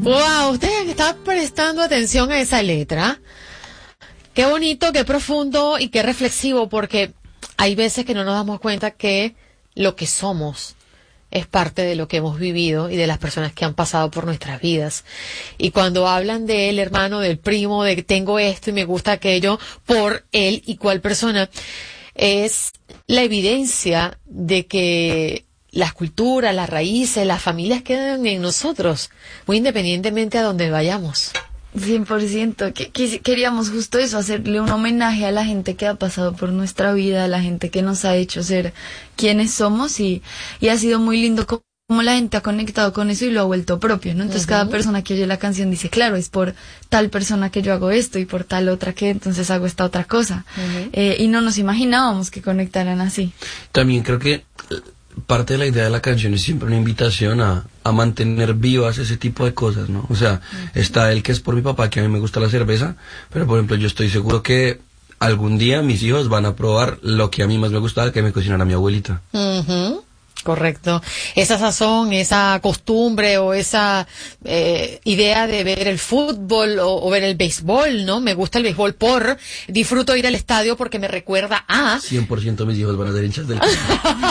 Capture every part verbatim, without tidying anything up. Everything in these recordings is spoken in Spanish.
Wow, ustedes están prestando atención a esa letra. Qué bonito, qué profundo y qué reflexivo, porque hay veces que no nos damos cuenta que lo que somos es parte de lo que hemos vivido y de las personas que han pasado por nuestras vidas. Y cuando hablan de él, hermano, del primo, de que tengo esto y me gusta aquello, por él y cuál persona, es la evidencia de que las culturas, las raíces, las familias quedan en nosotros, muy independientemente a donde vayamos. cien por ciento. Que, que, queríamos justo eso, hacerle un homenaje a la gente que ha pasado por nuestra vida, a la gente que nos ha hecho ser quienes somos, y, y ha sido muy lindo como, como la gente ha conectado con eso y lo ha vuelto propio, ¿no? Entonces uh-huh. cada persona que oye la canción dice, claro, es por tal persona que yo hago esto y por tal otra que entonces hago esta otra cosa. Uh-huh. Eh, y no nos imaginábamos que conectaran así. También creo que parte de la idea de la canción es siempre una invitación a, a mantener vivas ese tipo de cosas, ¿no? O sea, uh-huh. está el que es por mi papá, que a mí me gusta la cerveza, pero por ejemplo yo estoy seguro que algún día mis hijos van a probar lo que a mí más me gustaba, que me cocinara mi abuelita. Uh-huh. Correcto. Esa sazón, esa costumbre o esa eh, idea de ver el fútbol o, o ver el béisbol, ¿no? Me gusta el béisbol por, disfruto ir al estadio porque me recuerda a... cien por ciento mis hijos van a ser hinchas del club.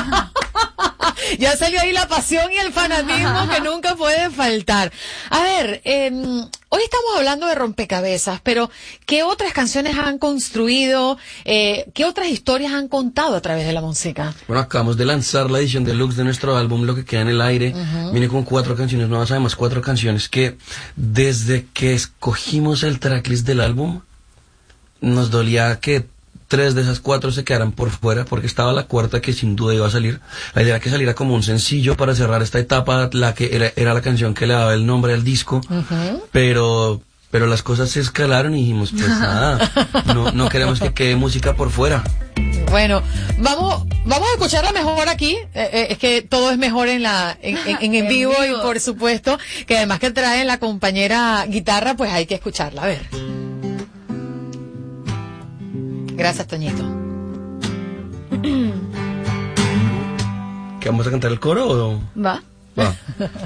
Ya salió ahí la pasión y el fanatismo que nunca puede faltar. A ver, eh, hoy estamos hablando de rompecabezas, pero ¿qué otras canciones han construido? Eh, ¿Qué otras historias han contado a través de la música? Bueno, acabamos de lanzar la edición deluxe de nuestro álbum, Lo que queda en el aire. Uh-huh. Viene con cuatro canciones nuevas, además cuatro canciones que desde que escogimos el tracklist del álbum, nos dolía que tres de esas cuatro se quedaran por fuera, porque estaba la cuarta que sin duda iba a salir. La idea era que saliera como un sencillo para cerrar esta etapa, la que era, era la canción que le daba el nombre al disco, uh-huh. pero pero las cosas se escalaron y dijimos, pues nada, no, no queremos que quede música por fuera. Bueno, vamos vamos a escucharla mejor aquí, eh, eh, es que todo es mejor en la en, en, en, en vivo, vivo y por supuesto que además que trae la compañera guitarra, pues hay que escucharla, a ver. Gracias, Toñito. ¿Que vamos a cantar el coro o...? Va. Va.